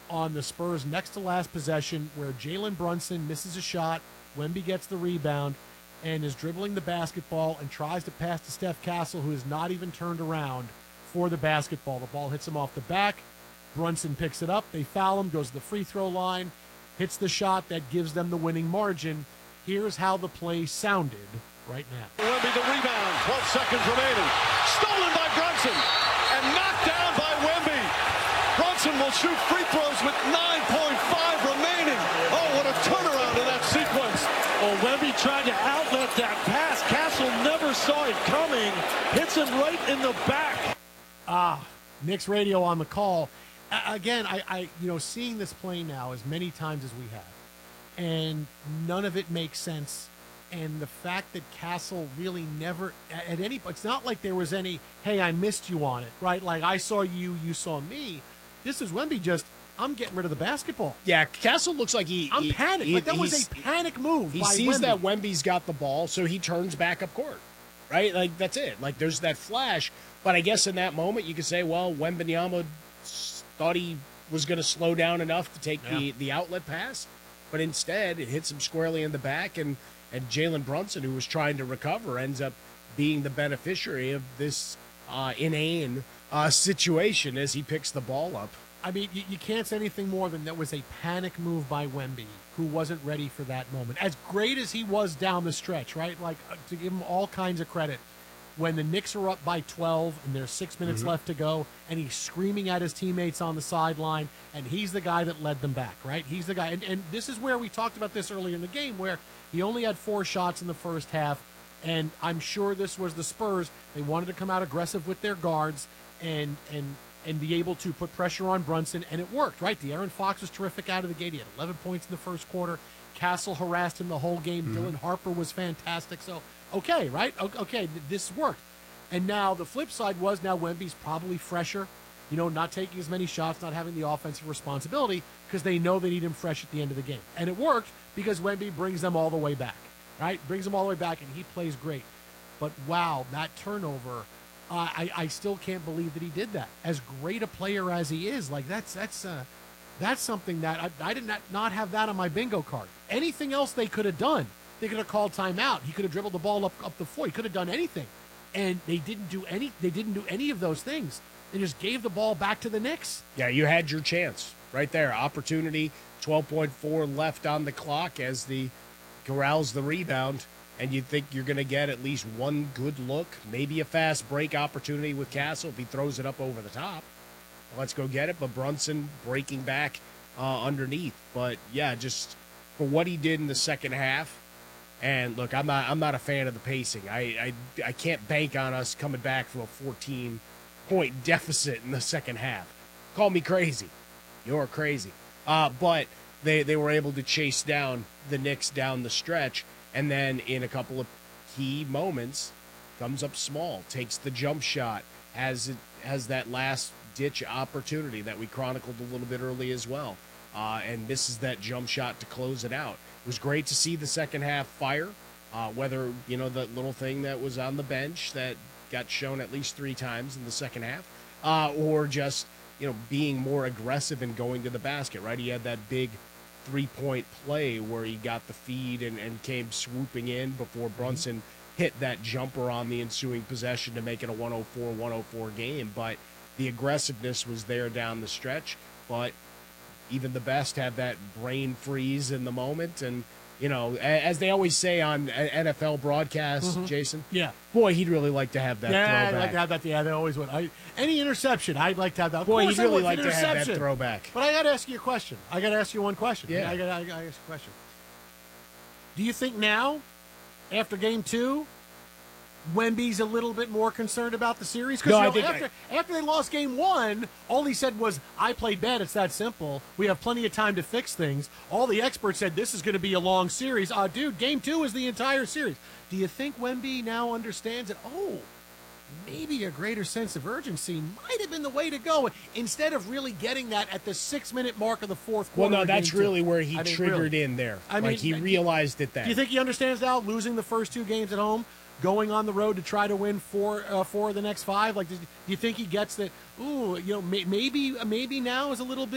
on the Spurs' next to last possession where Jalen Brunson misses a shot, Wemby gets the rebound, and is dribbling the basketball and tries to pass to Steph Castle, who is not even turned around for the basketball. The ball hits him off the back. Brunson picks it up. They foul him, goes to the free throw line, hits the shot that gives them the winning margin. Here's how the play sounded right now. Wemby the rebound, 12 seconds remaining. Stolen by Brunson and knocked down by Wemby. Brunson will shoot free throws with 9.5 remaining. Oh, what a turnaround in that sequence. Well, Wemby tried to outlet that pass. Castle never saw it coming. Hits him right in the back. Knicks radio on the call. Again, I seeing this play now as many times as we have, and none of it makes sense. And the fact that Castle really never, at any, it's not like there was any, hey, I missed you on it, right? Like, I saw you, you saw me. This is Wemby just, I'm getting rid of the basketball. Yeah, Castle looks like I'm panicked. Like, that was a panic move. He sees that Wemby's got the ball, so he turns back up court, right? Like, that's it. Like, there's that flash. But I guess in that moment, you could say, well, Wembanyama thought he was going to slow down enough to take the outlet pass, but instead it hits him squarely in the back, and Jalen Brunson, who was trying to recover, ends up being the beneficiary of this inane situation as he picks the ball up. I mean, you can't say anything more than that was a panic move by Wemby, who wasn't ready for that moment. As great as he was down the stretch, right? Like, to give him all kinds of credit, when the Knicks are up by 12 and there's 6 minutes left to go, and he's screaming at his teammates on the sideline, and he's the guy that led them back, right? He's the guy. And this is where we talked about this earlier in the game, where he only had 4 shots in the first half, and I'm sure this was the Spurs. They wanted to come out aggressive with their guards and be able to put pressure on Brunson, and it worked, right? De'Aaron Fox was terrific out of the gate. He had 11 points in the first quarter. Castle harassed him the whole game. Dylan Harper was fantastic. So, okay, right? Okay, this worked. And now the flip side was now Wemby's probably fresher, not taking as many shots, not having the offensive responsibility because they know they need him fresh at the end of the game. And it worked because Wemby brings them all the way back, right? Brings them all the way back, and he plays great. But, wow, that turnover, I still can't believe that he did that. As great a player as he is, like that's something that I did not have that on my bingo card. Anything else they could have done. They could have called timeout. He could have dribbled the ball up the floor. He could have done anything. And they didn't do any of those things. They just gave the ball back to the Knicks. Yeah, you had your chance right there. Opportunity, 12.4 left on the clock as the corrals the rebound, and you think you're going to get at least one good look, maybe a fast break opportunity with Castle if he throws it up over the top. Let's go get it. But Brunson breaking back underneath. But, yeah, just for what he did in the second half, and look, I'm not a fan of the pacing. I can't bank on us coming back from a 14-point deficit in the second half. Call me crazy. You're crazy. But they were able to chase down the Knicks down the stretch, and then in a couple of key moments, comes up small, takes the jump shot, has that last-ditch opportunity that we chronicled a little bit early as well, and misses that jump shot to close it out. It was great to see the second half fire, whether, that little thing that was on the bench that got shown at least 3 times in the second half, or just, being more aggressive and going to the basket, right? He had that big 3-point play where he got the feed and came swooping in before Brunson hit that jumper on the ensuing possession to make it a 104-104 game. But the aggressiveness was there down the stretch, but even the best have that brain freeze in the moment. And, as they always say on NFL broadcasts, Jason, boy, he'd really like to have that throwback. Yeah, I'd like to have that. Yeah, they always would. Any interception, I'd like to have that. Boy, he'd really like to have that throwback. But I got to ask you a question. I got to ask you one question. Yeah. I got to ask you a question. Do you think now, after Game 2, Wemby's a little bit more concerned about the series? Because after they lost Game 1, all he said was, I played bad, it's that simple. We have plenty of time to fix things. All the experts said this is going to be a long series. Dude, Game 2 is the entire series. Do you think Wemby now understands that, maybe a greater sense of urgency might have been the way to go, instead of really getting that at the 6-minute mark of the fourth quarter? Well, no, that's really where he triggered in there. He realized it then. Do you think he understands now, losing the first 2 games at home, going on the road to try to win 4 of the next 5? Like, do you think he gets that? Maybe now is a little bit